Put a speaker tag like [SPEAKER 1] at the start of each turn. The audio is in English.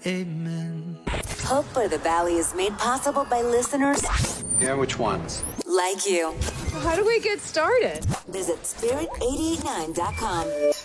[SPEAKER 1] amen.
[SPEAKER 2] Hope for the Valley is made possible by listeners
[SPEAKER 3] Yeah, which ones?
[SPEAKER 2] like you.
[SPEAKER 4] How do we get started?
[SPEAKER 2] Visit spirit889.com.